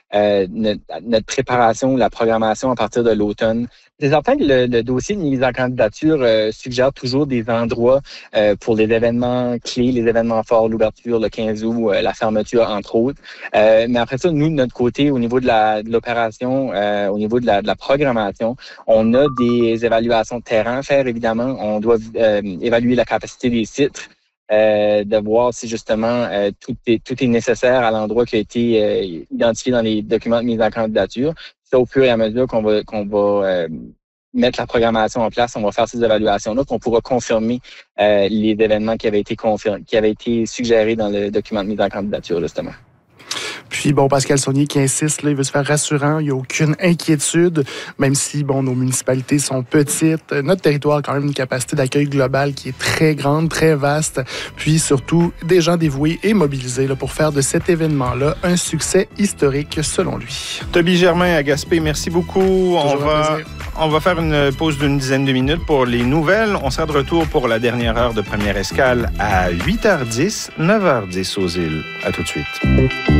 notre préparation, la programmation à partir de l'automne. C'est certain que le dossier de mise en candidature suggère toujours des endroits pour les événements clés, les événements forts, l'ouverture le 15 août, la fermeture, entre autres. Mais après ça, nous, de notre côté, au niveau de l'opération, au niveau de la programmation, on a des évaluations de terrain à faire, évidemment. On doit évaluer la capacité des sites, de voir si justement tout est nécessaire à l'endroit qui a été identifié dans les documents de mise en candidature. Ça, au fur et à mesure qu'on va mettre la programmation en place, on va faire ces évaluations-là, qu'on pourra confirmer les événements qui avaient été suggérés dans le document de mise en candidature, justement. Puis, Pascal Saunier qui insiste, là, il veut se faire rassurant, il n'y a aucune inquiétude, même si, nos municipalités sont petites. Notre territoire a quand même une capacité d'accueil globale qui est très grande, très vaste, puis surtout des gens dévoués et mobilisés là, pour faire de cet événement-là un succès historique, selon lui. Toby Germain à Gaspé, merci beaucoup. On va faire une pause d'une dizaine de minutes pour les nouvelles. On sera de retour pour la dernière heure de première escale à 8h10, 9h10 aux îles. À tout de suite.